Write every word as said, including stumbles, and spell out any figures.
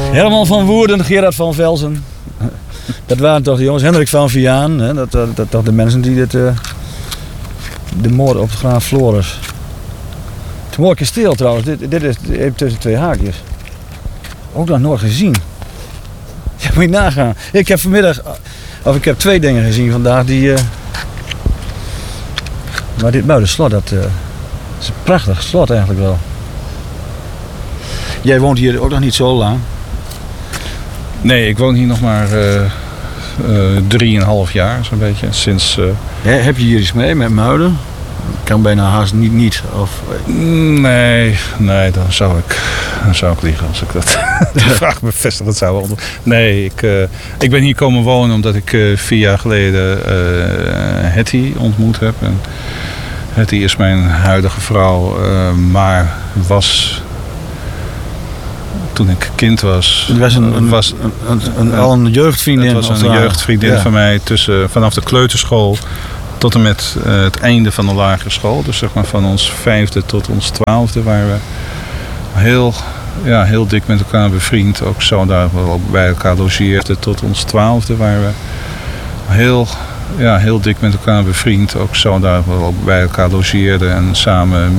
Herman van Woerden, Gerard van Velzen. Dat waren toch de jongens. Hendrik van Viaan. Hè? Dat, dat, dat toch de mensen die dit, uh, de moord op Graaf Floris. Het is een mooi kasteel trouwens. Dit, dit is even tussen twee haakjes. Ook nog nooit gezien. Ja, moet je nagaan. Ik heb vanmiddag, of ik heb twee dingen gezien vandaag die... Uh, maar dit Muiderslot, dat uh, is een prachtig slot eigenlijk wel. Jij woont hier ook nog niet zo lang. Nee, ik woon hier nog maar uh, uh, drieënhalf jaar, zo'n beetje. Sinds... Uh... Ja, heb je hier iets mee met Muiden? Kan bijna haast niet, niet. Of... Nee, nee, dan zou ik, dan zou ik liegen als ik dat de vraag bevestigend zou worden. Nee, ik, uh, ik ben hier komen wonen omdat ik uh, vier jaar geleden uh, Hetty ontmoet heb. En Hetty is mijn huidige vrouw, uh, maar was... Toen ik kind was... Het was een, een, was, een, een, een, al een jeugdvriendin. Het was een jeugdvriendin ja. van mij tussen, vanaf de kleuterschool tot en met uh, het einde van de lagere school. Dus zeg maar van ons vijfde tot ons twaalfde waren we heel, ja, heel dik met elkaar bevriend. Ook zo daar we bij elkaar logeerden. Tot ons twaalfde waren we heel, ja, heel dik met elkaar bevriend. Ook zo daar we bij elkaar logeerden en samen